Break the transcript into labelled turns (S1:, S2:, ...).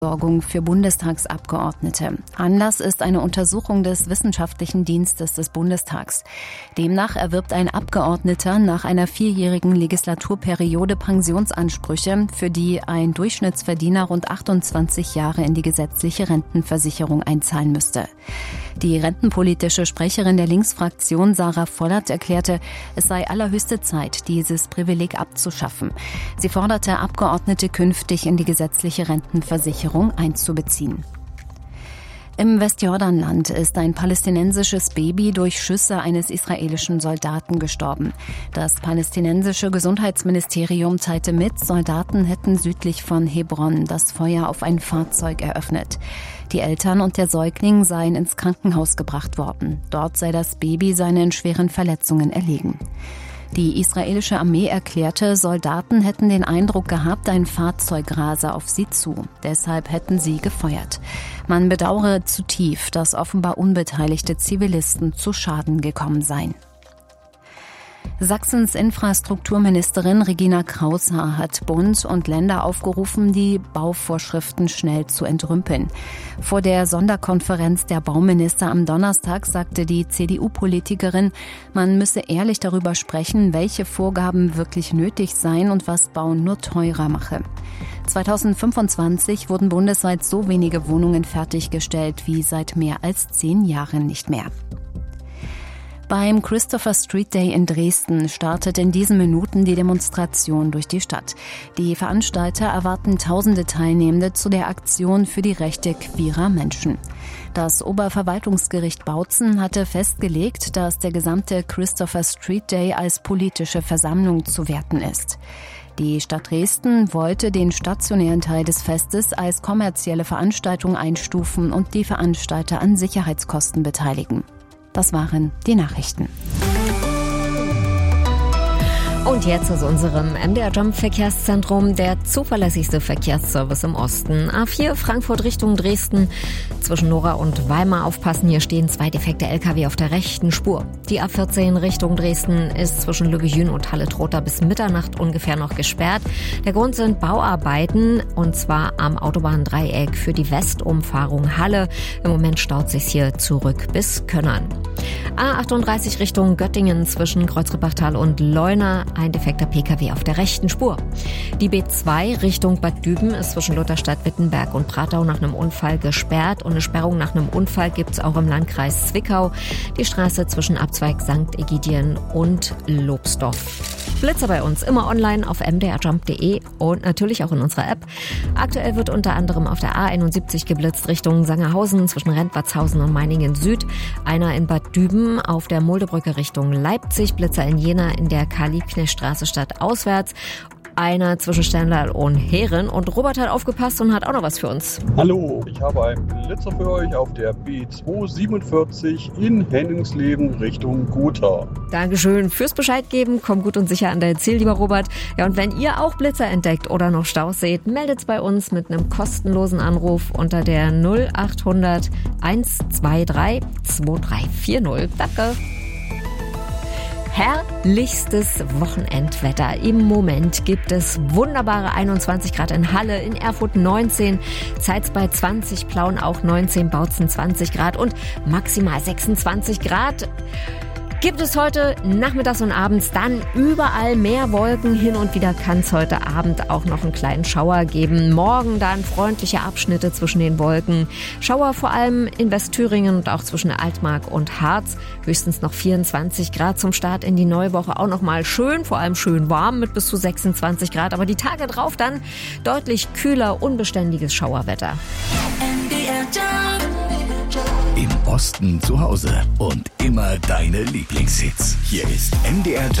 S1: Versorgung für Bundestagsabgeordnete. Anlass ist eine Untersuchung des Wissenschaftlichen Dienstes des Bundestags. Demnach erwirbt ein Abgeordneter nach einer 4-jährigen Legislaturperiode Pensionsansprüche, für die ein Durchschnittsverdiener rund 28 Jahre in die gesetzliche Rentenversicherung einzahlen müsste. Die rentenpolitische Sprecherin der Linksfraktion Sarah Vollert erklärte, es sei allerhöchste Zeit, dieses Privileg abzuschaffen. Sie forderte Abgeordnete künftig in die gesetzliche Rentenversicherung einzubeziehen. Im Westjordanland ist ein palästinensisches Baby durch Schüsse eines israelischen Soldaten gestorben. Das palästinensische Gesundheitsministerium teilte mit, Soldaten hätten südlich von Hebron das Feuer auf ein Fahrzeug eröffnet. Die Eltern und der Säugling seien ins Krankenhaus gebracht worden. Dort sei das Baby seinen schweren Verletzungen erlegen. Die israelische Armee erklärte, Soldaten hätten den Eindruck gehabt, ein Fahrzeug rase auf sie zu. Deshalb hätten sie gefeuert. Man bedauere zutiefst, dass offenbar unbeteiligte Zivilisten zu Schaden gekommen seien. Sachsens Infrastrukturministerin Regina Kraushaar hat Bund und Länder aufgerufen, die Bauvorschriften schnell zu entrümpeln. Vor der Sonderkonferenz der Bauminister am Donnerstag sagte die CDU-Politikerin, man müsse ehrlich darüber sprechen, welche Vorgaben wirklich nötig seien und was Bauen nur teurer mache. 2025 wurden bundesweit so wenige Wohnungen fertiggestellt wie seit mehr als 10 Jahren nicht mehr. Beim Christopher Street Day in Dresden startet in diesen Minuten die Demonstration durch die Stadt. Die Veranstalter erwarten tausende Teilnehmende zu der Aktion für die Rechte queerer Menschen. Das Oberverwaltungsgericht Bautzen hatte festgelegt, dass der gesamte Christopher Street Day als politische Versammlung zu werten ist. Die Stadt Dresden wollte den stationären Teil des Festes als kommerzielle Veranstaltung einstufen und die Veranstalter an Sicherheitskosten beteiligen. Das waren die Nachrichten.
S2: Und jetzt aus unserem MDR Jump Verkehrszentrum, der zuverlässigste Verkehrsservice im Osten. A4 Frankfurt Richtung Dresden. Zwischen Nora und Weimar aufpassen, hier stehen 2 defekte LKW auf der rechten Spur. Die A14 Richtung Dresden ist zwischen Lübbecke und Halle-Trotha bis Mitternacht ungefähr noch gesperrt. Der Grund sind Bauarbeiten, und zwar am Autobahndreieck für die Westumfahrung Halle. Im Moment staut sich hier zurück bis Könnern. A38 Richtung Göttingen zwischen Kreuzrippachtal und Leuna. Ein defekter Pkw auf der rechten Spur. Die B2 Richtung Bad Düben ist zwischen Lutherstadt, Wittenberg und Pratau nach einem Unfall gesperrt. Und eine Sperrung nach einem Unfall gibt es auch im Landkreis Zwickau. Die Straße zwischen Abzweig St. Egidien und Lobsdorf. Blitzer bei uns immer online auf mdrjump.de und natürlich auch in unserer App. Aktuell wird unter anderem auf der A71 geblitzt Richtung Sangerhausen zwischen Rentwartshausen und Meiningen Süd. Einer in Bad Düben auf der Muldebrücke Richtung Leipzig. Blitzer in Jena in der Karl-Liebknecht-Straße stadtauswärts. Einer zwischen Stendal und Heeren. Und Robert hat aufgepasst und hat auch noch was für uns.
S3: Hallo, ich habe einen Blitzer für euch auf der B247 in Henningsleben Richtung Gotha.
S2: Dankeschön fürs Bescheid geben. Komm gut und sicher an dein Ziel, lieber Robert. Ja, und wenn ihr auch Blitzer entdeckt oder noch Staus seht, meldet's bei uns mit einem kostenlosen Anruf unter der 0800 123 2340. Danke. Herrlichstes Wochenendwetter. Im Moment gibt es wunderbare 21 Grad in Halle, in Erfurt 19, Zeitz bei 20, Plauen auch 19, Bautzen 20 Grad und maximal 26 Grad. Gibt es heute nachmittags und abends dann überall mehr Wolken. Hin und wieder kann es heute Abend auch noch einen kleinen Schauer geben. Morgen dann freundliche Abschnitte zwischen den Wolken. Schauer vor allem in Westthüringen und auch zwischen Altmark und Harz. Höchstens noch 24 Grad zum Start in die neue Woche. Auch noch mal schön, vor allem schön warm mit bis zu 26 Grad. Aber die Tage drauf dann deutlich kühler, unbeständiges Schauerwetter.
S4: Im Osten zu Hause und immer deine Lieblingshits. Hier ist MDR